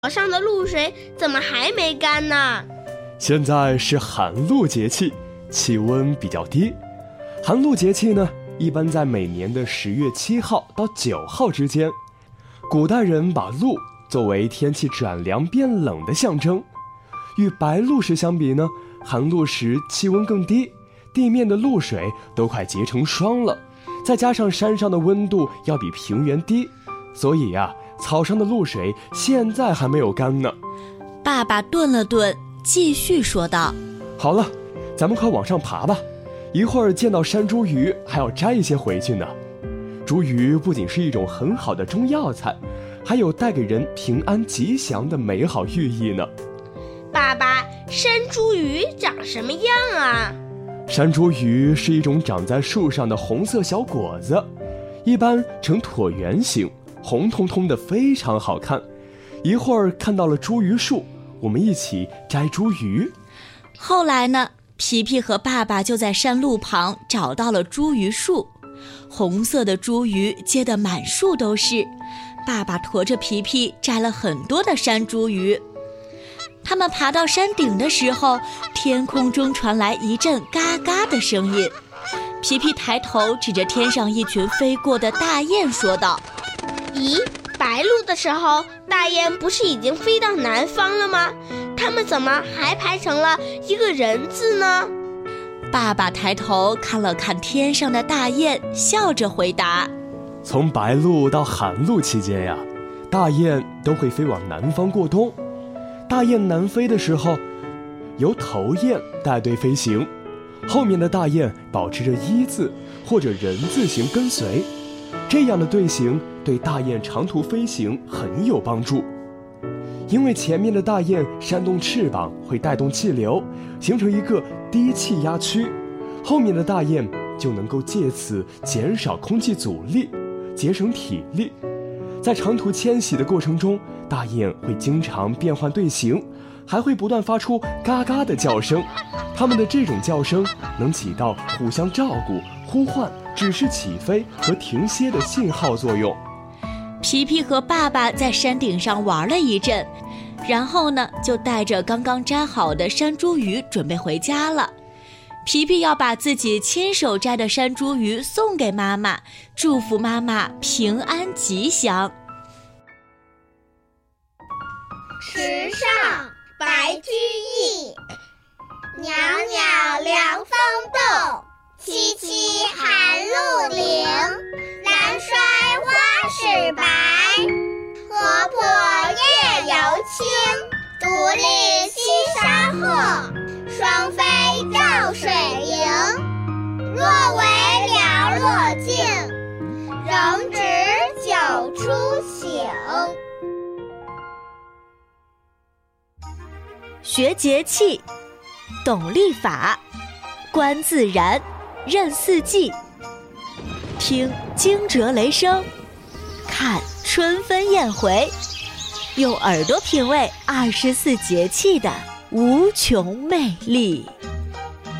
上的露水怎么还没干呢？ 现在是寒露节气，气温比较低。寒露节气呢，一般在每年的10月7号到9号之间。古代人把露作为天气转凉变冷的象征。与白露时相比呢，寒露时气温更低，地面的露水都快结成霜了，再加上山上的温度要比平原低，所以草上的露水现在还没有干呢。 爸爸顿了顿，继续说道： 好了，咱们快往上爬吧，一会儿见到山茱萸还要摘一些回去呢。茱萸不仅是一种很好的中药材，还有带给人平安吉祥的美好寓意呢。 爸爸，山茱萸长什么样啊？ 山茱萸是一种长在树上的红色小果子，一般呈椭圆形，红彤彤的，非常好看。一会儿看到了茱萸树，我们一起摘茱萸。 后来呢，皮皮和爸爸就在山路旁找到了茱萸树，红色的茱萸结得满树都是。爸爸驮着皮皮摘了很多的山茱萸。他们爬到山顶的时候，天空中传来一阵嘎嘎的声音。皮皮抬头指着天上一群飞过的大雁说道： 咦，白露的时候，大雁不是已经飞到南方了吗？它们怎么还排成了一个人字呢？ 爸爸抬头看了看天上的大雁，笑着回答： 从白露到寒露期间大雁都会飞往南方过冬。大雁南飞的时候，由头雁带队飞行，后面的大雁保持着一字或者人字形跟随，这样的队形对大雁长途飞行很有帮助。因为前面的大雁扇动翅膀会带动气流，形成一个低气压区，后面的大雁就能够借此减少空气阻力，节省体力。在长途迁徙的过程中，大雁会经常变换队形，还会不断发出嘎嘎的叫声。它们的这种叫声能起到互相照顾、呼唤、指示起飞和停歇的信号作用。 皮皮和爸爸在山顶上玩了一阵，然后呢，就带着刚刚摘好的山茱萸准备回家了。皮皮要把自己亲手摘的山茱萸送给妈妈，祝福妈妈平安吉祥。 池上白居易，袅袅凉风动，凄凄寒露临。南衰花始白，河泊月犹清。独立西沙鹤，双飞照水营。若为寥落尽，仍值酒初醒。 学节气，懂历法，观自然，认四季，听惊蛰雷声，看春分燕回，用耳朵品味24节气的无穷魅力。